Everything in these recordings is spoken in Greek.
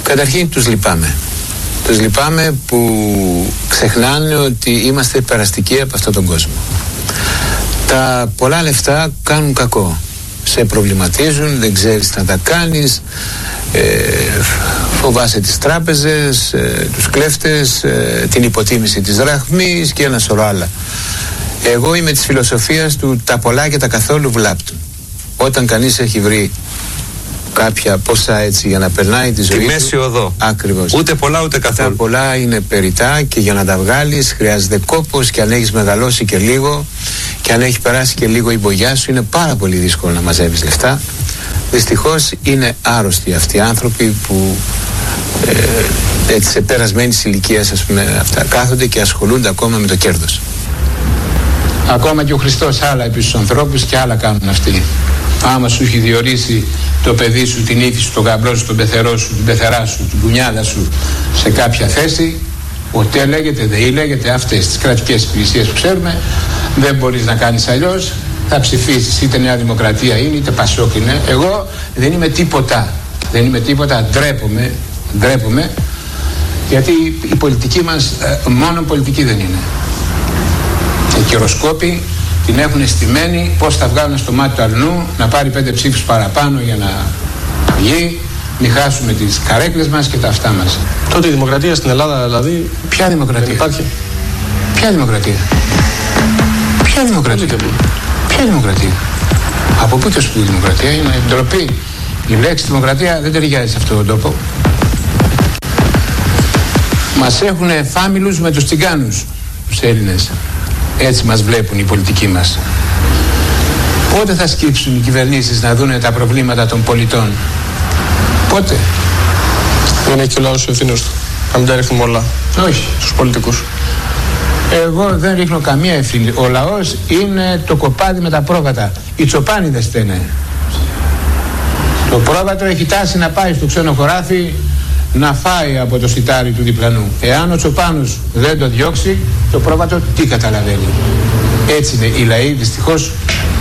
Καταρχήν τους λυπάμαι. Τους λυπάμαι που ξεχνάνε ότι είμαστε περαστικοί από αυτόν τον κόσμο. Τα πολλά λεφτά κάνουν κακό. Σε προβληματίζουν, δεν ξέρεις τι να τα κάνεις, φοβάσαι τις τράπεζες, τους κλέφτες, την υποτίμηση της δραχμής και ένα σωρό άλλα. Εγώ είμαι της φιλοσοφίας του τα πολλά και τα καθόλου βλάπτουν. Όταν κανείς έχει βρει κάποια ποσά έτσι για να περνάει τη ζωή του. Τη μέση οδό. Ακριβώς. Ούτε πολλά ούτε καθόλου. Τα πολλά είναι περιτά και για να τα βγάλεις χρειάζεται κόπος, και αν έχεις μεγαλώσει και λίγο και αν έχει περάσει και λίγο η μπογιά σου είναι πάρα πολύ δύσκολο να μαζεύεις λεφτά. Δυστυχώς είναι άρρωστοι αυτοί οι άνθρωποι που έτσι σε περασμένης ηλικίας, ας πούμε, αυτά κάθονται και ασχολούνται ακόμα με το κέρδος. Ακόμα και ο Χριστός άλλα επί στους ανθρώπους και άλλα κάνουν αυτοί. Άμα σου έχει διορίσει το παιδί σου, την ύφη σου, τον γαμπρό σου, τον πεθερό σου, την πεθερά σου, την κουνιάδα σου σε κάποια θέση, ΟΤΕ λέγεται, ΔΕΗ λέγεται, αυτές τις κρατικές υπηρεσίες που ξέρουμε, δεν μπορείς να κάνεις αλλιώς, θα ψηφίσεις, είτε Νέα Δημοκρατία είναι, είτε Πασόκ είναι. Εγώ δεν είμαι τίποτα, δεν είμαι τίποτα, ντρέπομαι, γιατί η πολιτική μας μόνο πολιτική δεν είναι. Οι κυροσκόποι την έχουν στημένη πώς θα βγάλουν στο μάτι του αρνού, να πάρει 5 ψήφους παραπάνω για να βγει, μην χάσουμε τις καρέκλες μας και τα αυτά μας. Τότε η δημοκρατία στην Ελλάδα δηλαδή... Ποια δημοκρατία? Δεν υπάρχει. Ποια δημοκρατία? Ποια δημοκρατία? Ποια δημοκρατία? Από πού και ως πού η δημοκρατία? Είναι ντροπή. Η λέξη δημοκρατία δεν ταιριάζει σε αυτόν τον τόπο. Μας έχουν φάμιλους με τους τσιγκάνους, τους Έλληνες. Έτσι μας βλέπουν οι πολιτικοί μας. Πότε θα σκύψουν οι κυβερνήσεις να δούνε τα προβλήματα των πολιτών? Πότε? Δεν έχει και ο λαός ευθύνος του. Να μην τα ρίχνουμε όλα. Όχι. Στους πολιτικούς. Εγώ δεν ρίχνω καμία ευθύνη. Ο λαός είναι το κοπάδι με τα πρόβατα. Οι τσοπάνιδες φταίνε. Το πρόβατο έχει τάση να πάει στο ξένο χωράφι να φάει από το σιτάρι του διπλανού. Εάν ο τσοπάνος δεν το διώξει, το πρόβατο τι καταλαβαίνει? Έτσι είναι οι λαοί, δυστυχώς.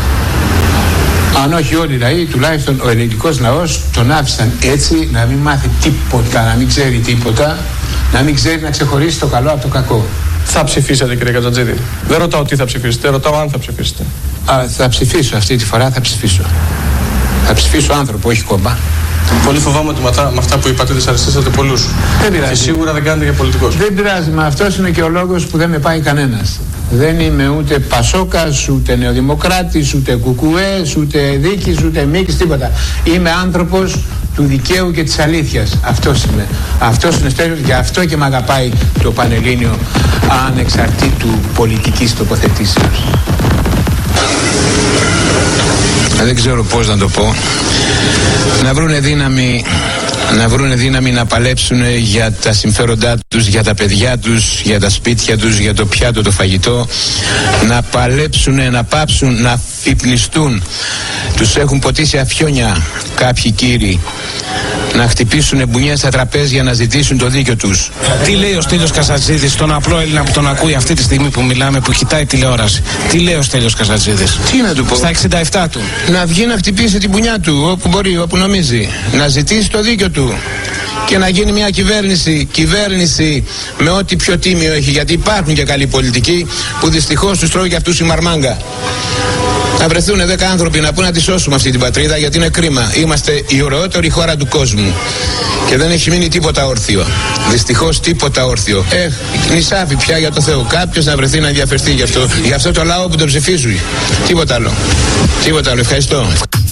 Αν όχι όλοι οι λαοί, τουλάχιστον ο ελληνικός λαός τον άφησαν έτσι, να μην μάθει τίποτα, να μην ξέρει τίποτα, να μην ξέρει να ξεχωρίσει το καλό από το κακό. Θα ψηφίσετε, κύριε Κατζατζίδη? Δεν ρωτάω τι θα ψηφίσετε, ρωτάω αν θα ψηφίσετε. Θα ψηφίσω αυτή τη φορά, θα ψηφίσω. Θα ψηφίσω άνθρωπο, όχι κόμμα. Πολύ φοβάμαι ότι με αυτά που είπατε δυσαρεστήσατε πολλούς. Δεν πειράζει. Και σίγουρα δεν κάνετε για πολιτικός. Δεν πειράζει, μα αυτός είναι και ο λόγος που δεν με πάει κανένας. Δεν είμαι ούτε Πασόκας, ούτε Νεοδημοκράτης, ούτε Κουκουές, ούτε Δίκης, ούτε Μίκης, τίποτα. Είμαι άνθρωπος του δικαίου και της αλήθειας. Αυτός είμαι. Αυτός είναι στέλιος, γι' αυτό και με αγαπάει το Πανελλήνιο ανεξαρτήτου πολιτικής τοποθετήσεως. Δεν ξέρω πώς να το πω. Να βρούνε δύναμη να παλέψουν για τα συμφέροντά τους, για τα παιδιά τους, για τα σπίτια τους, για το πιάτο, το φαγητό. Να παλέψουν, να πάψουν, να φυπνιστούν. Τους έχουν ποτίσει αφιόνια κάποιοι κύριοι. Να χτυπήσουν μπουνιές στα τραπέζια, να ζητήσουν το δίκιο τους. Τι λέει ο Στέλιος Καζατζίδης στον απλό Έλληνα που τον ακούει αυτή τη στιγμή που μιλάμε, που κοιτάει τηλεόραση? Τι λέει ο Στέλιος Καζατζίδης? Τι να του πω? Στα 67 του. Να βγει να χτυπήσει την μπουνιά του όπου μπορεί, όπου νομίζει. Να ζητήσει το δίκιο του. Και να γίνει μια κυβέρνηση με ό,τι πιο τίμιο έχει. Γιατί υπάρχουν και καλοί πολιτικοί που δυστυχώς τους τρώει και αυτούς η μαρμάγκα. Να βρεθούν 10 άνθρωποι να πούν να τη σώσουμε αυτή την πατρίδα, γιατί είναι κρίμα. Είμαστε η ωραιότερη χώρα του κόσμου και δεν έχει μείνει τίποτα όρθιο. Δυστυχώς τίποτα όρθιο. Νησάφι πια, για το Θεό. Κάποιος να βρεθεί να ενδιαφερθεί γι' αυτό το λαό που τον ψηφίζουν. Τίποτα άλλο. Ευχαριστώ.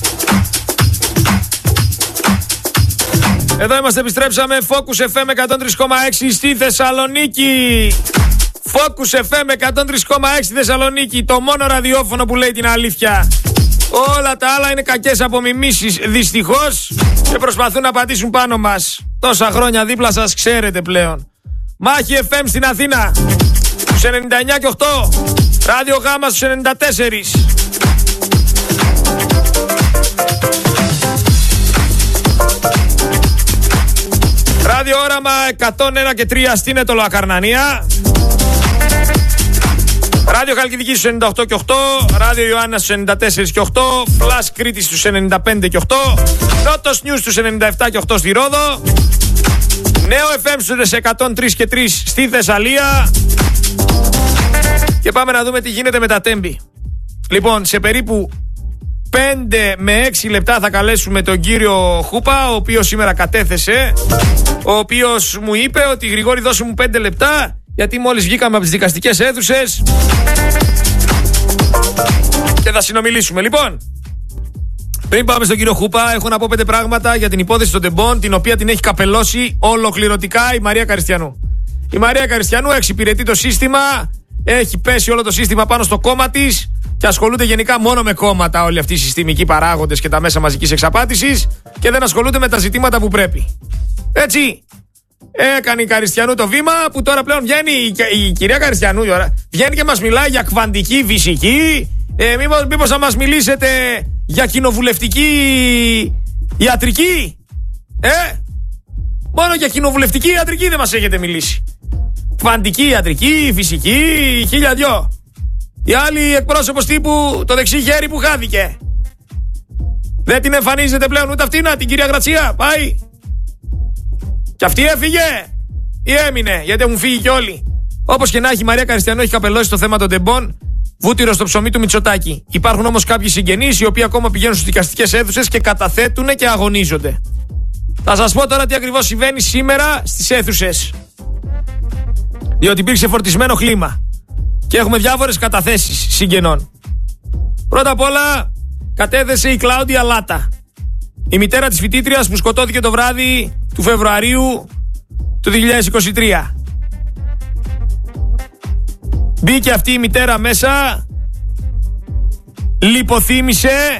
Εδώ είμαστε, επιστρέψαμε. Focus FM 103,6 στη Θεσσαλονίκη. Focus FM 103,6 Θεσσαλονίκη. Το μόνο ραδιόφωνο που λέει την αλήθεια. Όλα τα άλλα είναι κακές απομιμήσεις, δυστυχώς, και προσπαθούν να πατήσουν πάνω μας. Τόσα χρόνια δίπλα σας, ξέρετε πλέον. Μάχη FM στην Αθήνα στους 99 και 8. Ράδιο Γάμα στους 94. Ράδιο Όραμα 101 και 3 στην Ετωλοακαρνανία. Ράδιο Χαλκιδική στους 98 και 8. Ράδιο Ιωάννα στους 94 και 8. Φλας Κρήτης στους 95 και 8. Νότος Νιούς στους 97 και 8 στη Ρόδο. Νέο FM στους 103 και 3 στη Θεσσαλία. Και πάμε να δούμε τι γίνεται με τα Τέμπη. Λοιπόν, σε περίπου 5 με 6 λεπτά θα καλέσουμε τον κύριο Χούπα, ο οποίος σήμερα κατέθεσε, ο οποίος μου είπε ότι Γρηγόρη δώσε μου 5 λεπτά, γιατί μόλις βγήκαμε από τις δικαστικές αίθουσες και θα συνομιλήσουμε. Λοιπόν, πριν πάμε στον κύριο Χούπα, έχω να πω 5 πράγματα για την υπόθεση των τεμπών, την οποία την έχει καπελώσει ολοκληρωτικά η Μαρία Καριστιανού. Η Μαρία Καριστιανού εξυπηρετεί το σύστημα, έχει πέσει όλο το σύστημα πάνω στο κόμμα της και ασχολούνται γενικά μόνο με κόμματα όλοι αυτοί οι συστημικοί παράγοντες και τα μέσα μαζικής εξαπάτησης και δεν ασχολούνται με τα ζητήματα που πρέπει. Έτσι, έκανε η Καριστιανού το βήμα που τώρα πλέον βγαίνει η κυρία Καριστιανού, βγαίνει και μας μιλάει για κβαντική φυσική. Μήπως θα μας μιλήσετε για κοινοβουλευτική ιατρική? Μόνο για κοινοβουλευτική ιατρική δεν μας έχετε μιλήσει. Κβαντική ιατρική, φυσική, 1002. Η άλλη εκπρόσωπος τύπου, το δεξί χέρι που χάθηκε. Δεν την εμφανίζεται πλέον ούτε αυτή, την κυρία Γρατσία. Πάει. Και αυτή έφυγε ή έμεινε? Γιατί έχουν φύγει κι όλοι. Όπως και να έχει, η Μαρία Καριστιανού έχει καπελώσει το θέμα των τεμπών. Βούτυρο στο ψωμί του Μητσοτάκη. Υπάρχουν όμως κάποιοι συγγενείς οι οποίοι ακόμα πηγαίνουν στις δικαστικές αίθουσες και καταθέτουν και αγωνίζονται. Θα σας πω τώρα τι ακριβώς συμβαίνει σήμερα στις αίθουσες. Διότι υπήρξε φορτισμένο κλίμα και έχουμε διάφορες καταθέσεις συγγενών. Πρώτα απ' όλα κατέθεσε η Κλάουντια Λάτα, η μητέρα της φοιτήτριας που σκοτώθηκε το βράδυ του Φεβρουαρίου του 2023. Μπήκε αυτή η μητέρα μέσα, λιποθύμησε,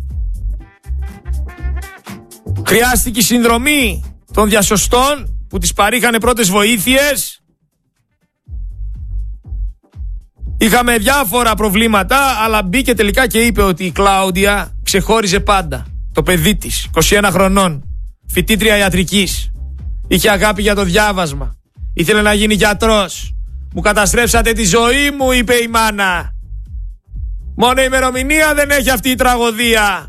χρειάστηκε η συνδρομή των διασωστών που της παρήχανε πρώτες βοήθειες. Είχαμε διάφορα προβλήματα, αλλά μπήκε τελικά και είπε ότι η Κλάουντια ξεχώριζε πάντα το παιδί της, 21 χρονών, φοιτήτρια ιατρικής. Είχε αγάπη για το διάβασμα, ήθελε να γίνει γιατρός. Μου καταστρέψατε τη ζωή μου, είπε η μάνα. Μόνο η ημερομηνία δεν έχει αυτή η τραγωδία.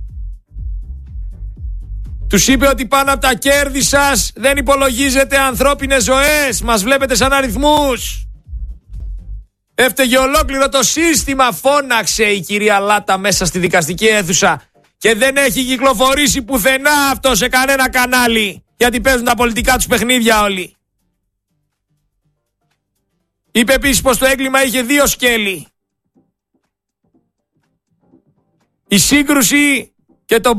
Τους είπε ότι πάνω από τα κέρδη σας δεν υπολογίζετε ανθρώπινες ζωές. Μας βλέπετε σαν αριθμούς. Έφταιγε ολόκληρο το σύστημα, φώναξε η κυρία Λάτα μέσα στη δικαστική αίθουσα. Και δεν έχει κυκλοφορήσει πουθενά αυτό σε κανένα κανάλι. Γιατί παίζουν τα πολιτικά τους παιχνίδια όλοι. Είπε επίσης πως το έγκλημα είχε 2 σκέλη. Η σύγκρουση και το